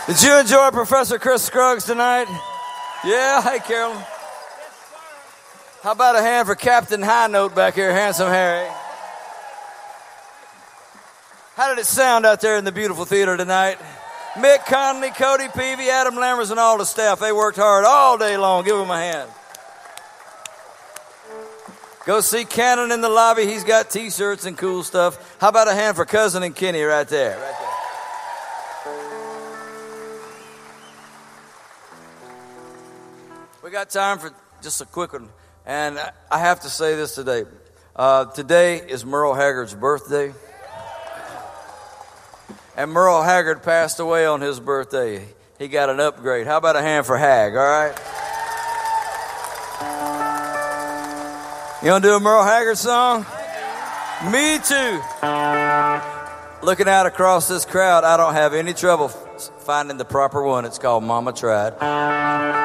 Did you enjoy Professor Chris Scruggs tonight? Yeah, hey Carolyn. How about a hand for Captain High Note back here, Handsome Harry? How did it sound out there in the beautiful theater tonight? Mick Conley, Cody Peavy, Adam Lammers, and all the staff. They worked hard all day long. Give them a hand. Go see Cannon in the lobby. He's got T-shirts and cool stuff. How about a hand for Cousin and Kenny right there? Right there. We got time for just a quick one. And I have to say this today. Today is Merle Haggard's birthday. And Merle Haggard passed away on his birthday. He got an upgrade. How about a hand for Hag, all right? You want to do a Merle Haggard song? Me too. Looking out across this crowd, I don't have any trouble finding the proper one. It's called Mama Tried.